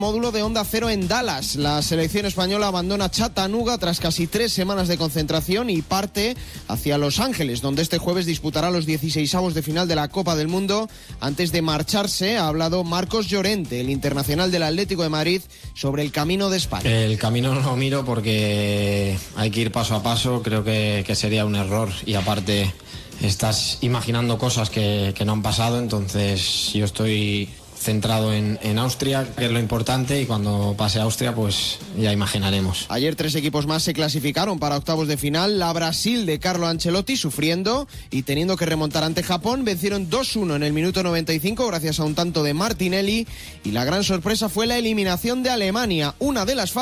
Módulo de Onda Cero en Dallas. La selección española abandona Chattanooga tras casi 3 semanas de concentración y parte hacia Los Ángeles, donde este jueves disputará los 16avos de final de la Copa del Mundo. Antes de marcharse ha hablado Marcos Llorente, el internacional del Atlético de Madrid, sobre el camino de España. El camino no lo miro porque hay que ir paso a paso, creo que sería un error y aparte estás imaginando cosas que no han pasado, entonces yo estoy centrado en Austria, que es lo importante, y cuando pase a Austria pues ya imaginaremos. Ayer 3 equipos más se clasificaron para octavos de final. La Brasil de Carlo Ancelotti, sufriendo y teniendo que remontar ante Japón, vencieron 2-1 en el minuto 95 gracias a un tanto de Martinelli, y la gran sorpresa fue la eliminación de Alemania, una de las